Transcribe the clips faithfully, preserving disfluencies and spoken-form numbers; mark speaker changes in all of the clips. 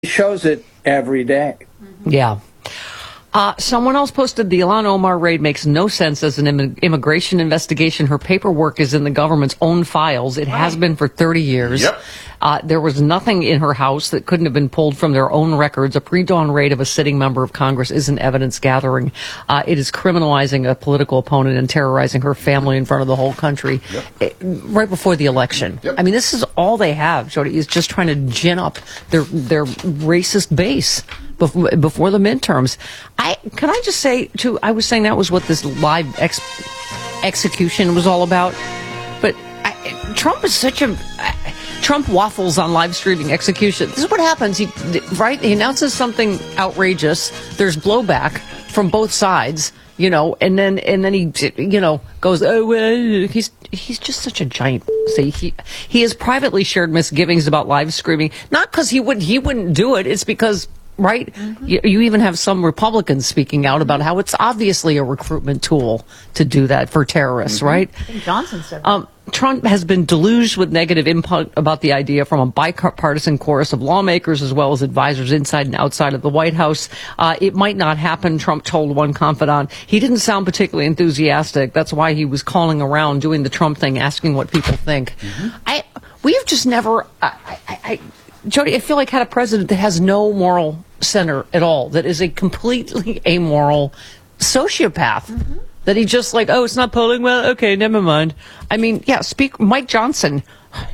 Speaker 1: shows it every day.
Speaker 2: Yeah. Uh, someone else posted the Ilhan Omar raid makes no sense as an Im- immigration investigation. Her paperwork is in the government's own files. It has been for thirty years.
Speaker 3: Yep.
Speaker 2: Uh, there was nothing in her house that couldn't have been pulled from their own records. A pre-dawn raid of a sitting member of Congress isn't evidence gathering. Uh, it is criminalizing a political opponent and terrorizing her family in front of the whole country.
Speaker 3: Yep.
Speaker 2: It, right before the election.
Speaker 3: Yep.
Speaker 2: I mean, this is all they have, Jody, is just trying to gin up their their racist base before, before the midterms. I can I just say, too, I was saying that was what this live ex- execution was all about. But I, Trump is such a... I, Trump waffles on live streaming execution. This is what happens. He, right? He announces something outrageous. There's blowback from both sides, you know, and then and then he, you know, goes, oh, well, he's he's just such a giant. See, he he has privately shared misgivings about live streaming, not because he would he wouldn't do it. It's because. Right? Mm-hmm. You, you even have some Republicans speaking out about how it's obviously a recruitment tool to do that for terrorists, mm-hmm. right?
Speaker 4: I think Johnson said that.
Speaker 2: Um, Trump has been deluged with negative input about the idea from a bipartisan chorus of lawmakers as well as advisors inside and outside of the White House. Uh, it might not happen, Trump told one confidant. He didn't sound particularly enthusiastic. That's why he was calling around doing the Trump thing, asking what people think. Mm-hmm. I We've just never... I, I, I Jody, I feel like had a president that has no moral center at all, that is a completely amoral sociopath, mm-hmm. that he just like, oh, it's not polling well, okay, never mind. I mean, yeah, speak. Mike Johnson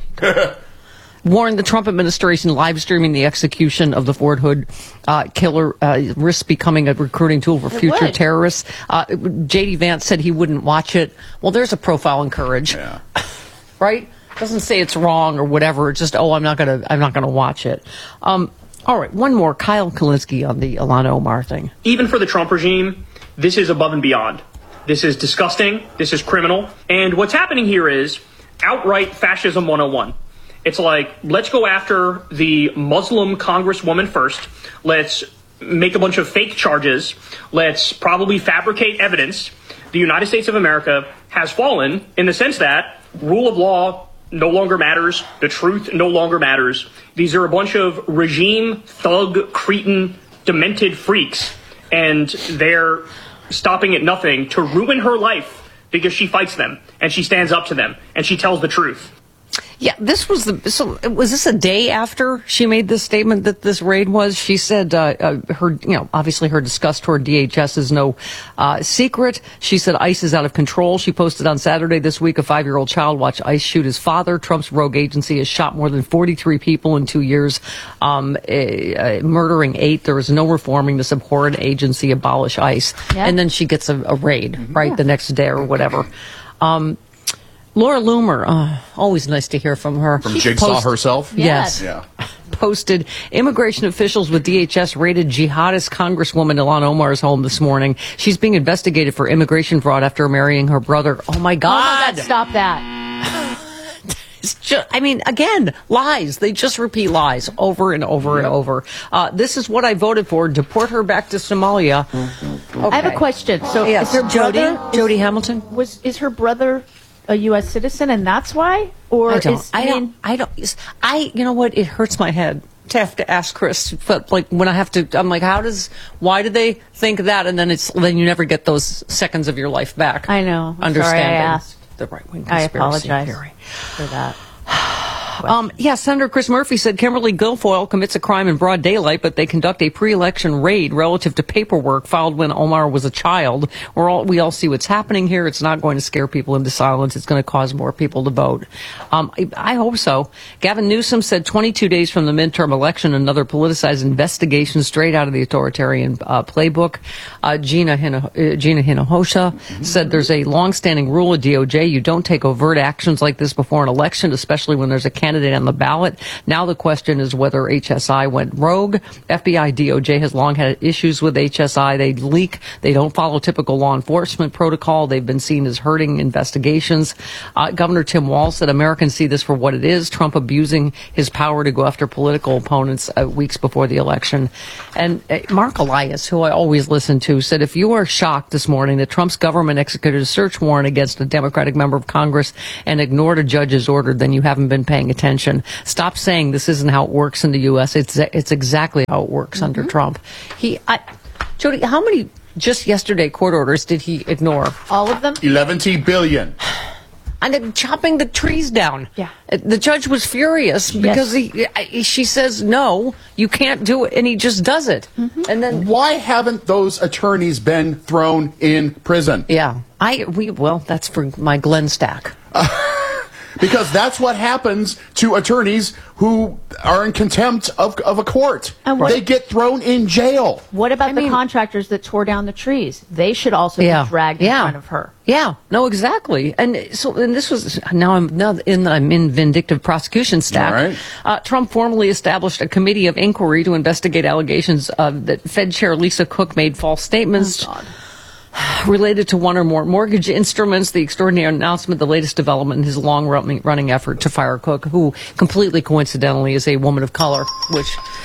Speaker 2: warned the Trump administration live streaming the execution of the Fort Hood uh, killer uh, risks becoming a recruiting tool for
Speaker 4: it
Speaker 2: future
Speaker 4: would.
Speaker 2: terrorists. Uh, J D Vance said he wouldn't watch it. Well, there's a profile in courage,
Speaker 3: yeah.
Speaker 2: right? Doesn't say it's wrong or whatever. It's just, oh, I'm not gonna, I'm not gonna watch it. Um, all right, one more. Kyle Kulinski on the Ilhan Omar thing.
Speaker 5: Even for the Trump regime, this is above and beyond. This is disgusting. This is criminal. And what's happening here is outright fascism one oh one. It's like, let's go after the Muslim congresswoman first. Let's make a bunch of fake charges. Let's probably fabricate evidence. The United States of America has fallen in the sense that rule of law no longer matters. The truth no longer matters. These are a bunch of regime, thug, cretin, demented freaks, and they're stopping at nothing to ruin her life because she fights them, and she stands up to them, and she tells the truth.
Speaker 2: Yeah, this was the, so was this a day after she made this statement that this raid was? She said, uh, uh, her, you know, obviously her disgust toward D H S is no, uh, secret. She said ICE is out of control. She posted on Saturday this week, a five-year-old child watched ICE shoot his father. Trump's rogue agency has shot more than forty-three people in two years, um, uh, murdering eight. There is no reforming this abhorrent agency. Abolish ICE. Yeah. And then she gets a, a raid, mm-hmm. right, yeah. the next day or whatever. Um, Laura Loomer, uh, always nice to hear from her.
Speaker 3: From Jigsaw post- herself?
Speaker 2: Yes.
Speaker 3: Yeah.
Speaker 2: Posted, immigration officials with D H S raided jihadist Congresswoman Ilhan Omar's home this morning. She's being investigated for immigration fraud after marrying her brother. Oh, my God.
Speaker 4: Oh, my God, stop that.
Speaker 2: It's just, I mean, again, lies. They just repeat lies over and over yeah. and over. Uh, this is what I voted for. Deport her back to Somalia.
Speaker 4: Mm-hmm. Okay. I have a question. So,
Speaker 2: yes.
Speaker 4: is her
Speaker 2: Jody,
Speaker 4: brother,
Speaker 2: Jody
Speaker 4: is,
Speaker 2: Hamilton?
Speaker 4: Was, is her brother a U S citizen, and that's why? Or
Speaker 2: I don't.
Speaker 4: Is,
Speaker 2: I, I don't. I don't. I. You know what? It hurts my head to have to ask Chris. But like when I have to, I'm like, how does? Why do they think that? And then it's then you never get those seconds of your life back.
Speaker 4: I know. I'm
Speaker 2: understanding
Speaker 4: sorry I asked.
Speaker 2: The right wing
Speaker 4: I
Speaker 2: conspiracy
Speaker 4: apologize
Speaker 2: theory.
Speaker 4: for that.
Speaker 2: Um, yeah, Senator Chris Murphy said Kimberly Guilfoyle commits a crime in broad daylight, but they conduct a pre-election raid relative to paperwork filed when Omar was a child. We're all, we all see what's happening here. It's not going to scare people into silence. It's going to cause more people to vote. Um, I, I hope so. Gavin Newsom said twenty-two days from the midterm election, another politicized investigation straight out of the authoritarian uh, playbook. Uh, Gina, Hino, uh, Gina Hinojosa mm-hmm. said there's a longstanding rule of D O J. You don't take overt actions like this before an election, especially when there's a candidate on the ballot. Now the question is whether H S I went rogue. F B I, D O J has long had issues with H S I. They leak. They don't follow typical law enforcement protocol. They've been seen as hurting investigations. Uh, Governor Tim Walz said Americans see this for what it is, Trump abusing his power to go after political opponents uh, weeks before the election. And uh, Mark Elias, who I always listen to, said if you are shocked this morning that Trump's government executed a search warrant against a Democratic member of Congress and ignored a judge's order, then you haven't been paying attention. attention. Stop saying this isn't how it works in the U S. It's it's exactly how it works mm-hmm. under Trump. He, I, Jody, how many just yesterday court orders did he ignore?
Speaker 4: All of them?
Speaker 3: eleven billion.
Speaker 2: And then chopping the trees down.
Speaker 4: Yeah.
Speaker 2: The judge was furious because yes. he, she says, no, you can't do it. And he just does it. Mm-hmm. And then
Speaker 3: why haven't those attorneys been thrown in prison?
Speaker 2: Yeah. I, we, well, that's for my Glenn Stack.
Speaker 3: Because that's what happens to attorneys who are in contempt of, of a court. And what, they get thrown in jail.
Speaker 4: What about
Speaker 2: I
Speaker 4: the
Speaker 2: mean,
Speaker 4: contractors that tore down the trees? They should also
Speaker 2: yeah,
Speaker 4: be dragged
Speaker 2: yeah,
Speaker 4: in front of her.
Speaker 2: Yeah, no, exactly. And so, and this was now I'm now in I'm in vindictive prosecution stack.
Speaker 3: All right.
Speaker 2: Uh, Trump formally established a committee of inquiry to investigate allegations uh, that Fed Chair Lisa Cook made false statements.
Speaker 4: Oh, God.
Speaker 2: Related to one or more mortgage instruments. The extraordinary announcement, the latest development in his long-running running effort to fire Cook, who completely coincidentally is a woman of color, which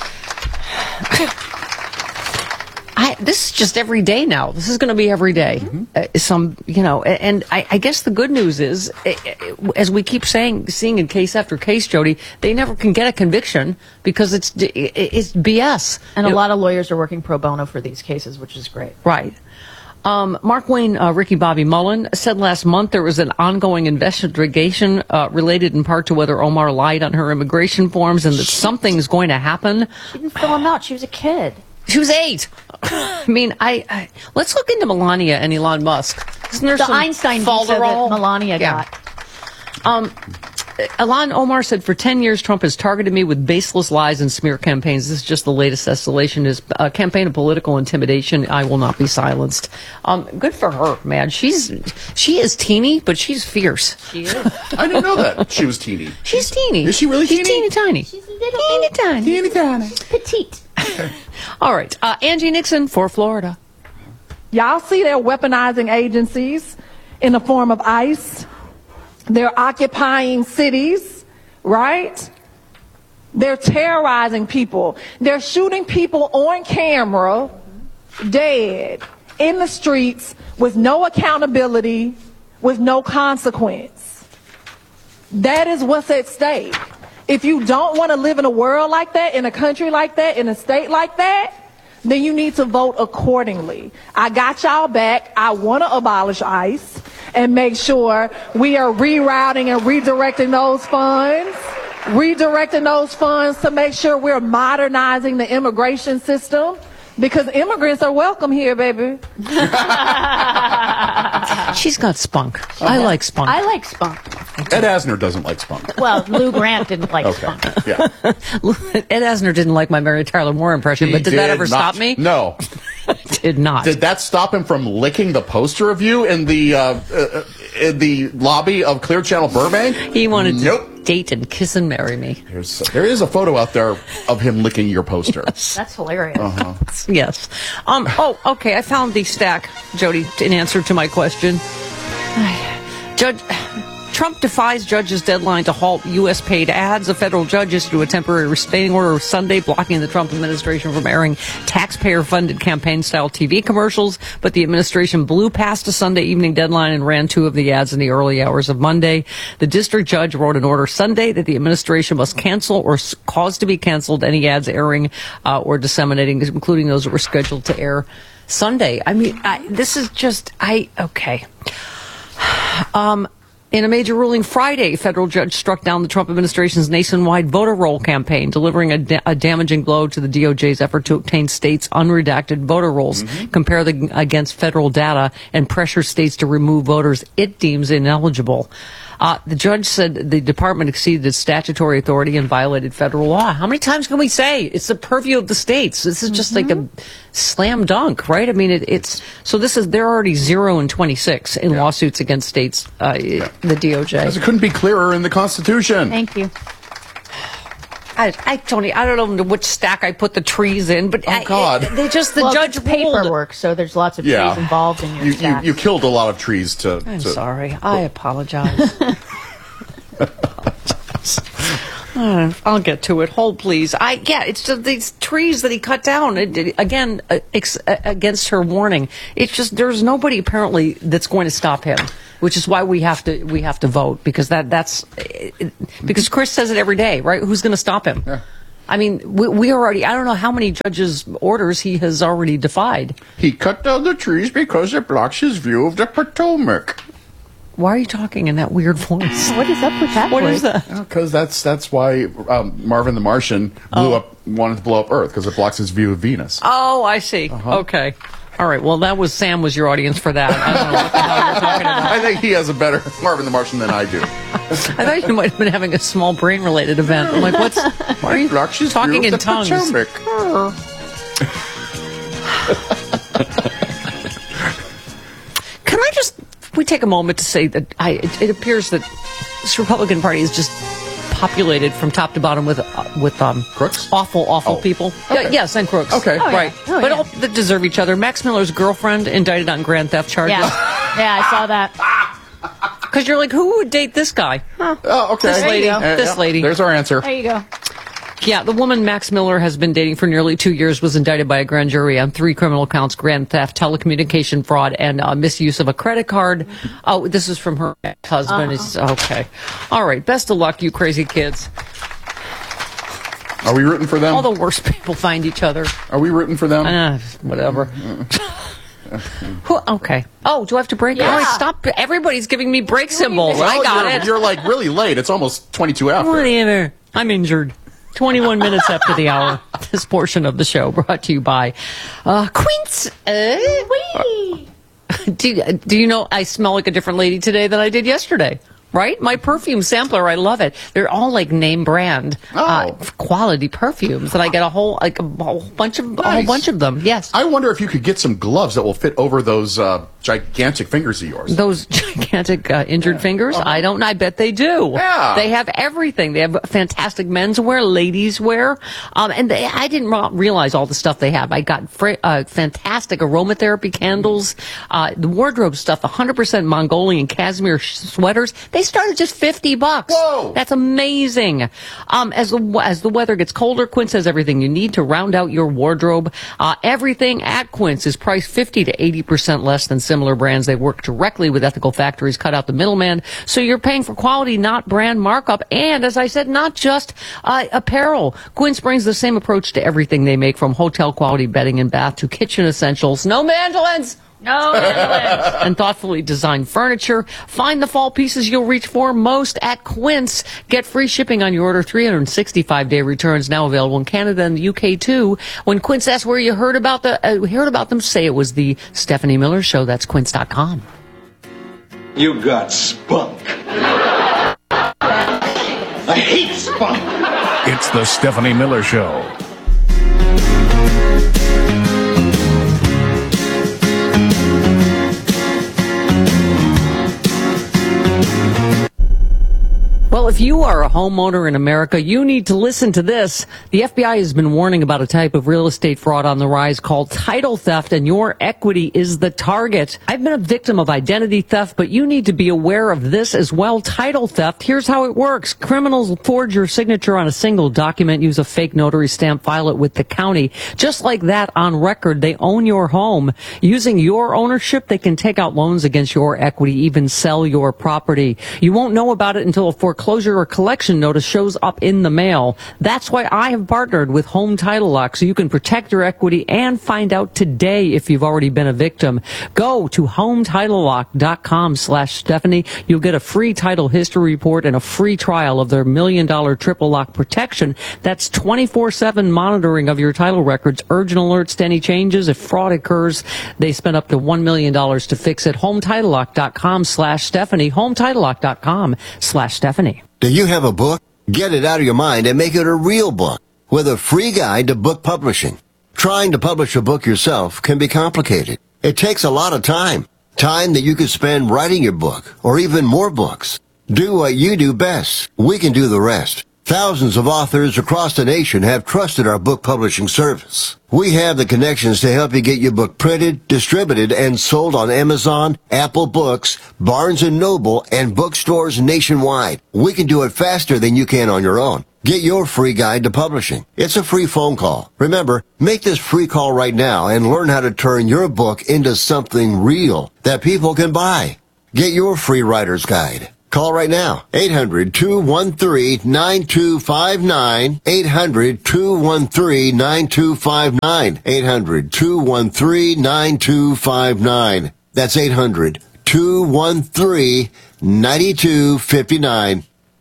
Speaker 2: I, this is just every day now. This is going to be every day. Mm-hmm. Uh, some, you know, and I, I guess the good news is, as we keep saying, seeing in case after case, Jody, they never can get a conviction because it's it's B S.
Speaker 4: And a
Speaker 2: it,
Speaker 4: lot of lawyers are working pro bono for these cases, which is great.
Speaker 2: Right. Um, Mark Wayne, uh, Ricky Bobby Mullen said last month there was an ongoing investigation uh, related in part to whether Omar lied on her immigration forms and that something's going to happen.
Speaker 4: She didn't fill them out. She was a kid.
Speaker 2: She was eight. I mean, I, I let's look into Melania and Elon Musk. Isn't there
Speaker 4: the
Speaker 2: some
Speaker 4: Einstein visa that Melania
Speaker 2: yeah.
Speaker 4: got?
Speaker 2: Um, Ilhan Omar said, for ten years, Trump has targeted me with baseless lies and smear campaigns. This is just the latest escalation. His uh, campaign of political intimidation. I will not be silenced. Um, good for her, man. She's she is teeny, but she's fierce.
Speaker 4: She is.
Speaker 3: I didn't know that she was teeny.
Speaker 2: She's teeny.
Speaker 3: Is she really
Speaker 2: she's
Speaker 3: teeny?
Speaker 2: teeny tiny.
Speaker 4: She's a little
Speaker 2: teeny tiny.
Speaker 3: Teeny tiny.
Speaker 4: She's petite.
Speaker 2: All right. Uh, Angie Nixon for Florida.
Speaker 6: Y'all see they're weaponizing agencies in the form of ICE. They're occupying cities, right? They're terrorizing people. They're shooting people on camera, dead, in the streets, with no accountability, with no consequence. That is what's at stake. If you don't want to live in a world like that, in a country like that, in a state like that, then you need to vote accordingly. I got y'all back. I want to abolish ICE and make sure we are rerouting and redirecting those funds, redirecting those funds to make sure we're modernizing the immigration system, because immigrants are welcome here, baby.
Speaker 2: She's got spunk. I like spunk.
Speaker 4: I like spunk.
Speaker 3: Ed Asner doesn't like spunk.
Speaker 4: Well, Lou Grant didn't like
Speaker 3: okay.
Speaker 4: spunk.
Speaker 3: Yeah.
Speaker 2: Ed Asner didn't like my Mary Tyler Moore impression,
Speaker 3: He
Speaker 2: but did,
Speaker 3: did
Speaker 2: that ever
Speaker 3: not.
Speaker 2: stop me?
Speaker 3: No.
Speaker 2: Did not.
Speaker 3: Did that stop him from licking the poster of you in the uh, uh, in the lobby of Clear Channel Burbank?
Speaker 2: He wanted
Speaker 3: nope.
Speaker 2: to date and kiss and marry me.
Speaker 3: There's, there is a photo out there of him licking your poster.
Speaker 2: Yes.
Speaker 4: That's hilarious.
Speaker 3: Uh-huh.
Speaker 2: Yes. Um. Oh, okay. I found the stack, Jody, in answer to my question. Judge Trump defies judge's deadline to halt U S paid ads. A federal judge issued a temporary restraining order Sunday blocking the Trump administration from airing taxpayer-funded campaign-style T V commercials, but the administration blew past a Sunday evening deadline and ran two of the ads in the early hours of Monday. The district judge wrote an order Sunday that the administration must cancel or cause to be canceled any ads airing uh, or disseminating, including those that were scheduled to air Sunday. I mean, I, this is just, I, okay. Um, In a major ruling Friday, a federal judge struck down the Trump administration's nationwide voter roll campaign, delivering a, da- a damaging blow to the D O J's effort to obtain states' unredacted voter rolls, mm-hmm. compare them against federal data, and pressure states to remove voters it deems ineligible. Uh, the judge said the department exceeded its statutory authority and violated federal law. How many times can we say it's the purview of the states? This is just mm-hmm. like a slam dunk, right? I mean, it, it's so this is they're already zero and twenty-six in yeah. lawsuits against states, uh, yeah. the D O J.
Speaker 3: Because it couldn't be clearer in the Constitution.
Speaker 4: Thank you.
Speaker 2: I, I, Tony, I don't know which stack I put the trees in, but
Speaker 3: oh
Speaker 2: I,
Speaker 3: God,
Speaker 2: it, they just the
Speaker 4: well,
Speaker 2: judge
Speaker 4: it's
Speaker 2: ruled.
Speaker 4: paperwork, so there's lots of
Speaker 3: yeah.
Speaker 4: trees involved in your
Speaker 3: you,
Speaker 4: stacks.
Speaker 3: you, you killed a lot of trees to.
Speaker 2: I'm
Speaker 3: to,
Speaker 2: sorry. I apologize. Uh, I'll get to it. Hold, please. I yeah, it's just these trees that he cut down. It, it, again, uh, ex, uh, against her warning. It's just there's nobody apparently that's going to stop him, which is why we have to we have to vote because that that's it, because Chris says it every day, right? Who's going to stop him?
Speaker 3: Yeah.
Speaker 2: I mean, we, we already. I don't know how many judges' orders he has already defied.
Speaker 3: He cut down the trees because it blocks his view of the Potomac.
Speaker 2: Why are you talking in that weird voice?
Speaker 4: What is up with that?
Speaker 2: What
Speaker 4: voice?
Speaker 2: is that?
Speaker 3: Because that's that's why um, Marvin the Martian blew
Speaker 2: Oh.
Speaker 3: up wanted to blow up Earth because it blocks his view of Venus.
Speaker 2: Oh, I see.
Speaker 3: Uh-huh.
Speaker 2: Okay. All right. Well, that was Sam was your audience for that. I don't know what the hell you're talking about.
Speaker 3: I think he has a better Marvin the Martian than I do.
Speaker 2: I thought you might have been having a small brain-related event. I'm like, what's? Why are you
Speaker 3: Blocks his
Speaker 2: talking
Speaker 3: view
Speaker 2: in
Speaker 3: of the
Speaker 2: tongues?
Speaker 3: Potomac.
Speaker 2: Can I just? We take a moment to say that I. It, it appears that this Republican Party is just populated from top to bottom with uh, with um
Speaker 3: Crooks?
Speaker 2: awful, awful
Speaker 3: Oh.
Speaker 2: people.
Speaker 3: Okay.
Speaker 2: Yeah, yes, and crooks.
Speaker 3: Okay. Oh,
Speaker 4: yeah.
Speaker 2: right.
Speaker 4: Oh,
Speaker 2: but
Speaker 4: yeah.
Speaker 2: all that deserve each other. Max Miller's girlfriend indicted on grand theft charges.
Speaker 4: Yeah, yeah, I saw that.
Speaker 2: Because you're like, who would date this guy?
Speaker 3: Oh, okay.
Speaker 2: This lady.
Speaker 3: Yeah,
Speaker 2: This
Speaker 3: yeah.
Speaker 2: lady.
Speaker 3: There's our answer.
Speaker 4: There you go.
Speaker 2: Yeah, the woman Max Miller has been dating for nearly two years was indicted by a grand jury on three criminal counts: grand theft, telecommunication fraud, and uh, misuse of a credit card. Oh, this is from her ex-husband. It's okay. All right. Best of luck, you crazy kids.
Speaker 3: Are we rooting for them?
Speaker 2: All the worst people find each other.
Speaker 3: Are we rooting for them?
Speaker 2: Uh, whatever. Who, okay. Oh, do I have to break?
Speaker 4: Yeah.
Speaker 2: All right, stop. Everybody's giving me break symbols. I
Speaker 3: Oh,
Speaker 2: got
Speaker 3: you're,
Speaker 2: it.
Speaker 3: You're like really late. It's almost twenty-two after.
Speaker 2: Whatever. I'm injured. twenty-one minutes after the hour. This portion of the show brought to you by uh, Quince. Uh,
Speaker 4: Whee!
Speaker 2: do, you- do you know I smell like a different lady today than I did yesterday? Right? My perfume sampler, I love it. They're all like name brand, uh,
Speaker 3: Oh.
Speaker 2: quality perfumes, and I get a whole like a whole bunch of a whole
Speaker 3: Nice.
Speaker 2: bunch of them. Yes,
Speaker 3: I wonder if you could get some gloves that will fit over those uh, gigantic fingers of yours.
Speaker 2: those gigantic uh, injured fingers. I don't. I bet they do.
Speaker 3: Yeah.
Speaker 2: They have everything. They have fantastic men's wear, ladies wear, um, and they, I didn't re- realize all the stuff they have. I got fr- uh, fantastic aromatherapy candles, uh, the wardrobe stuff, one hundred percent Mongolian cashmere sh- sweaters. They start at just fifty bucks.
Speaker 3: Whoa.
Speaker 2: That's amazing. Um, as the as the weather gets colder, Quince has everything you need to round out your wardrobe. Uh, everything at Quince is priced fifty to eighty percent less than similar brands. They work directly with ethical factories, cut out the middleman, so you're paying for quality, not brand markup. And as I said, not just uh, apparel. Quince brings the same approach to everything they make, from hotel quality bedding and bath to kitchen essentials. No mandolins.
Speaker 4: No, Netherlands.
Speaker 2: And thoughtfully designed furniture. Find the fall pieces you'll reach for most at Quince. Get free shipping on your order. three hundred sixty-five day returns now available in Canada and the U K too. When Quince asks where you heard about the uh, heard about them, say it was the Stephanie Miller Show. That's quince dot com.
Speaker 7: You got spunk. I hate spunk.
Speaker 8: It's the Stephanie Miller Show.
Speaker 2: Well, if you are a homeowner in America, you need to listen to this. The F B I has been warning about a type of real estate fraud on the rise called title theft, and your equity is the target. I've been a victim of identity theft, but you need to be aware of this as well. Title theft, here's how it works. Criminals forge your signature on a single document, use a fake notary stamp, file it with the county. Just like that, on record, they own your home. Using your ownership, they can take out loans against your equity, even sell your property. You won't know about it until a foreclosure or collection notice shows up in the mail. That's why I have partnered with Home Title Lock, so you can protect your equity and find out today if you've already been a victim. Go to home title lock dot com slash Stephanie. You'll get a free title history report and a free trial of their million dollar triple lock protection. That's twenty-four seven monitoring of your title records, urgent alerts to any changes. If fraud occurs, they spend up to one million dollars to fix it. home title lock dot com slash Stephanie. home title lock dot com slash Stephanie.
Speaker 9: Do you have a book? Get it out of your mind and make it a real book with a free guide to book publishing. Trying to publish a book yourself can be complicated. It takes a lot of time. Time that you could spend writing your book or even more books. Do what you do best. We can do the rest. Thousands of authors across the nation have trusted our book publishing service. We have the connections to help you get your book printed, distributed, and sold on Amazon, Apple Books, Barnes and Noble, and bookstores nationwide. We can do it faster than you can on your own. Get your free guide to publishing. It's a free phone call. Remember, make this free call right now and learn how to turn your book into something real that people can buy. Get your free writer's guide. Call right now. eight hundred, two one three, nine two five nine. eight hundred, two one three, nine two five nine. eight hundred, two one three, nine two five nine. That's eight hundred, two one three, nine two five nine.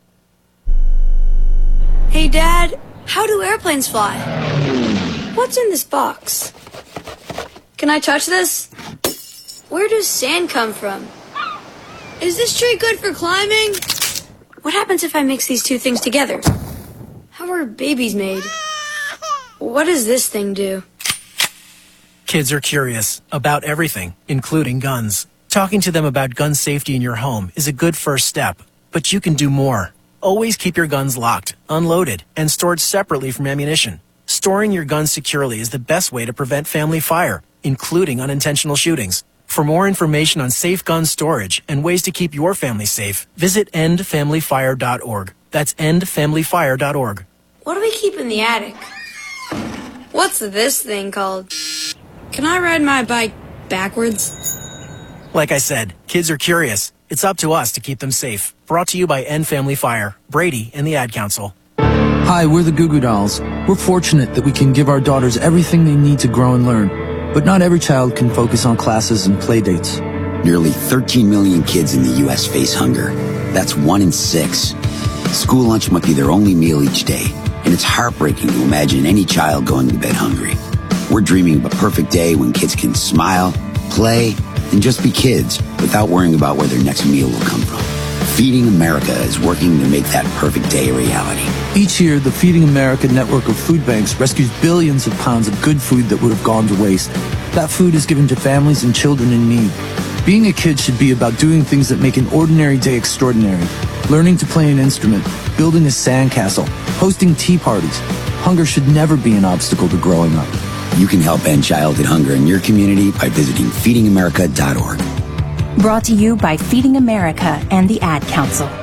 Speaker 10: Hey, Dad, how do airplanes fly? What's in this box? Can I touch this? Where does sand come from? Is this tree good for climbing? What happens if I mix these two things together? How are babies made? What does this thing do?
Speaker 11: Kids are curious about everything, including guns. Talking to them about gun safety in your home is a good first step, but you can do more. Always keep your guns locked, unloaded, and stored separately from ammunition. Storing your guns securely is the best way to prevent family fire, including unintentional shootings. For more information on safe gun storage and ways to keep your family safe, visit end family fire dot org. That's end family fire dot org.
Speaker 10: What do we keep in the attic? What's this thing called? Can I ride my bike backwards?
Speaker 11: Like I said, kids are curious. It's up to us to keep them safe. Brought to you by End Family Fire, Brady, and the Ad Council.
Speaker 12: Hi, we're the Goo Goo Dolls. We're fortunate that we can give our daughters everything they need to grow and learn. But not every child can focus on classes and play dates.
Speaker 13: Nearly thirteen million kids in the U S face hunger. That's one in six. School lunch might be their only meal each day, and it's heartbreaking to imagine any child going to bed hungry. We're dreaming of a perfect day when kids can smile, play, and just be kids without worrying about where their next meal will come from. Feeding America is working to make that perfect day a reality.
Speaker 12: Each year, the Feeding America network of food banks rescues billions of pounds of good food that would have gone to waste. That food is given to families and children in need. Being a kid should be about doing things that make an ordinary day extraordinary. Learning to play an instrument, building a sandcastle, hosting tea parties. Hunger should never be an obstacle to growing up.
Speaker 13: You can help end childhood hunger in your community by visiting feeding america dot org.
Speaker 14: Brought to you by Feeding America and the Ad Council.